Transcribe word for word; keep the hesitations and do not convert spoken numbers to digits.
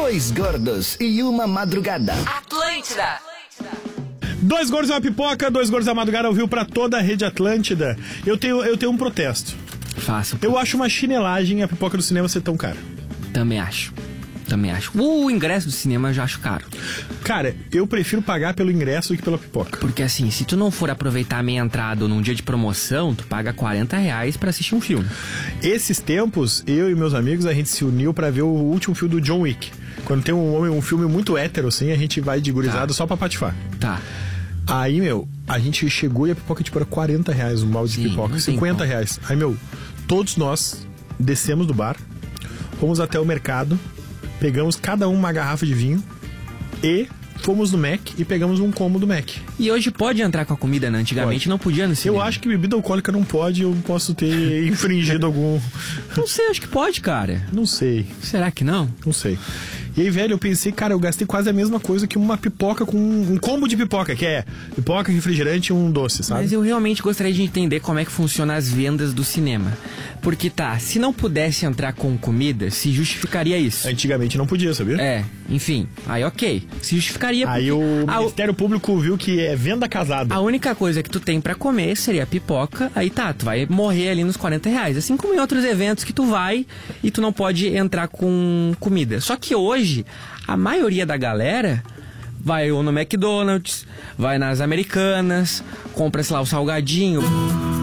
Dois gordos e uma madrugada. Atlântida. Dois gordos e uma pipoca, dois gordos da madrugada ouviu pra toda a rede Atlântida. Eu tenho, eu tenho um protesto. Faça. Eu acho uma chinelagem a pipoca do cinema ser tão cara. Também acho. Também acho. O ingresso do cinema eu já acho caro. Cara, eu prefiro pagar pelo ingresso do que pela pipoca. Porque assim, se tu não for aproveitar a meia entrada ou num dia de promoção, tu paga quarenta reais pra assistir um filme. Esses tempos, eu e meus amigos, a gente se uniu pra ver o último filme do John Wick. Quando tem um, um filme muito hétero, assim, a gente vai de gurizada tá. só pra patifar. Tá. Aí, meu, a gente chegou e a pipoca, tipo, era quarenta reais um balde Sim, de pipoca. cinquenta reais. Aí, meu, todos nós descemos do bar, fomos até o mercado, pegamos cada um uma garrafa de vinho e fomos no Mac e pegamos um combo do Mac. E hoje pode entrar com a comida, né? Antigamente pode. Não podia no cinema. Eu acho que bebida alcoólica não pode, eu posso ter infringido algum... Não sei, acho que pode, cara. Não sei. Será que não? Não sei. E aí, velho, eu pensei, cara, eu gastei quase a mesma coisa que uma pipoca com um combo de pipoca, que é pipoca, refrigerante e um doce, sabe? Mas eu realmente gostaria de entender como é que funciona as vendas do cinema. Porque tá, se não pudesse entrar com comida, se justificaria isso. Antigamente não podia, sabia? É, enfim, aí ok. Se justificaria porque... Aí o a... Ministério Público viu que é venda casada. A única coisa que tu tem pra comer seria a pipoca, aí tá, tu vai morrer ali nos quarenta reais. Assim como em outros eventos que tu vai e tu não pode entrar com comida. Só que hoje, a maioria da galera vai ou no McDonald's, vai nas Americanas, compra, sei lá, o salgadinho...